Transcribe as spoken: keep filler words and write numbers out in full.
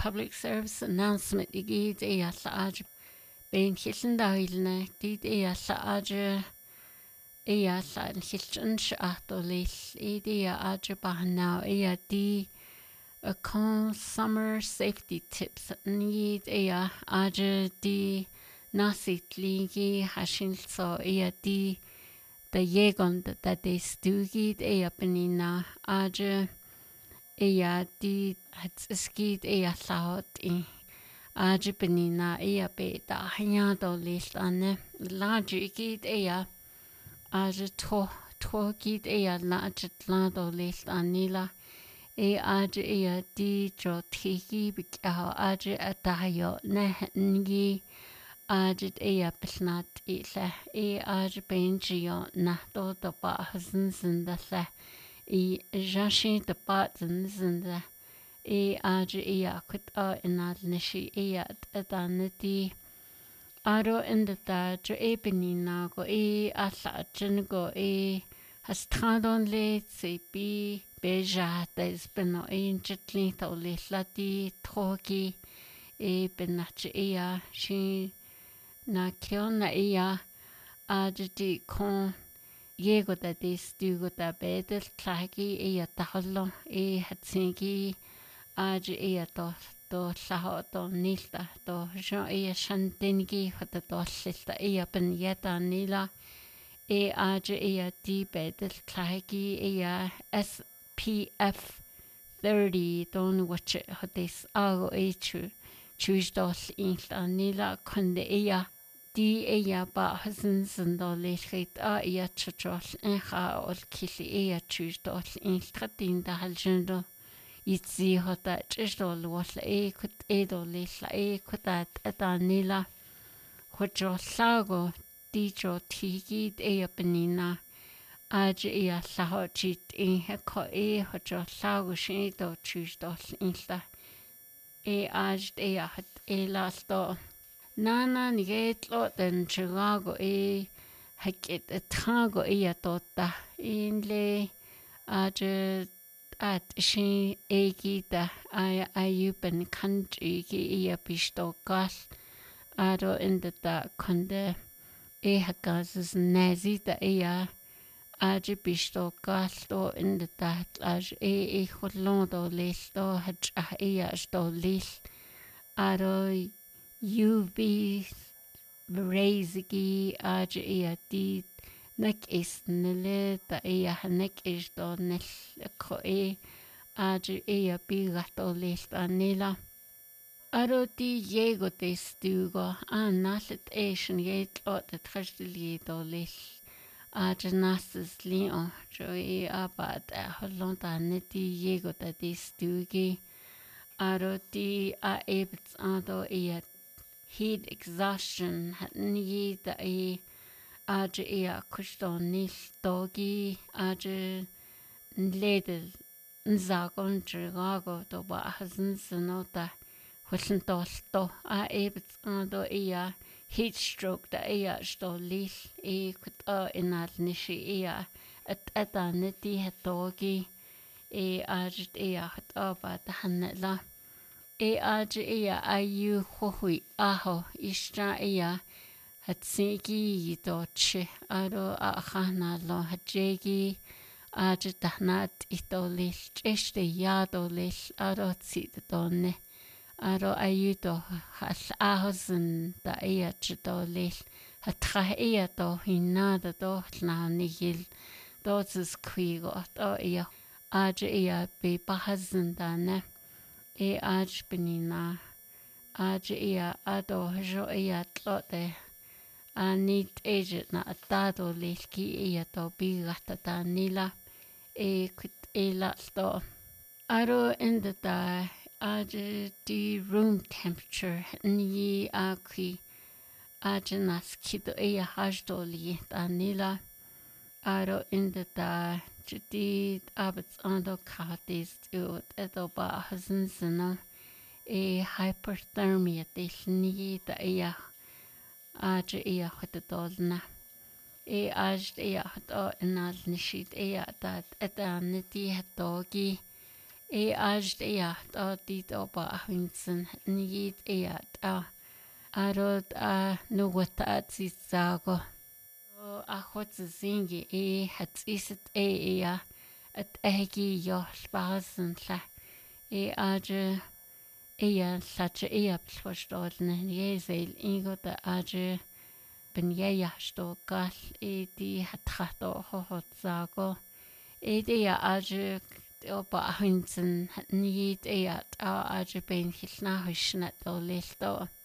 public service announcement i gyd e alla ag bein chillen dailna dyd e alla ag e alla yn chillen siat o lill e di ag bahna e a di a con summer safety tips need e ag di nasit ligi hashin so e a di da yegon da de stugid e apenina ag Ea di het skid ea laut i age benina ea be da hanya do listane large gid ea age to to gid ea large lado listanila e age ea di jo tiki bikha age atayo ne ngi age ea besnat ile e age benjio na do do ba hasen sindale I jashin the buttons and the e age e akut a inad nishi e at adanity aro in the da jo e benina go e alla jen go e has tradon le se bi beja des beno e jitli to le lati troki e benach e a shi na kiona e a age di con Jego da dis dugo da bedel tlagi e a taholo e hatsingi ag e a do do laho do nilta do jo e a shantingi hota do lilta e a ben yeta nila e ag e a di bedel tlagi e a S P F thirty don watch it hotis ago e chu choose dos inla nila kunde e a Di ea ba hasen sendo lechit a ea chachol en ha ol kili ea chus dol in stratin da haljendo itzi hota chisdol wala e kut edo lechla e kutat etanila hojo lago di jo tiki ea benina aj ea laho chit in heko e hojo lago shido chus dol inla e aj ea hat e lasto Nana nigetlo den Chicago e hakit a tago e atota in le age at she egi da I ayupen country ki e pisto gas aro in the da konde e hakas nazi da e age pisto gas do in the da age e e holondo listo hat e sto lis aro U V Razigi age ea di nek is nile da ea nek is do nel ko e age ea bigato lista nila aro di jego de stugo a nalet eisen yet ot de trestli do lis age nasses lion jo e abad a holonda neti jego da di stugi aro di a ebts ado ea heat exhaustion ni da e age e a kusto nil dogi age nledel nzagon trigago do ba hasen snota hullen dolto a ebet ando e a heat stroke da e a sto lil e kut a inal nishi e a at eta neti hetogi e age e a hat aba da hanela E age ea ayu hohui aho istra ea hatsigi doche aro a khana lo hajegi age tahnat itolil cheste yadolil aro tsit donne aro ayu do hal ahosen da ea chidolil hatra ea do hinada do tlanigil dots kwigo do ea age ea be bahazen dane E age benina age ea ado jo ea tlote a nit age na atado lelki ea to bigata da nila e kut e la sto aro in the da age di room temperature ni a qui age nas kido ea hajdo li da nila aro in the da Jadid abets ando katis ut edo ba hasen sena e hyperthermia delni da ea age ea hotodolna e age ea hoto enal nishit ea dat eta niti hatogi e aj de ya to dit oba hunsen nit e ya ta arod a no wata tsisago o a hot zingi e hat iset e ya at egi yo spasen la e aj e ya sache e ya forstående je zel ingo da aj ben ja sto gal e di hat hato hot sago e de ya aj oba hunsen nit e ya ta aj ben hilna husna to lelto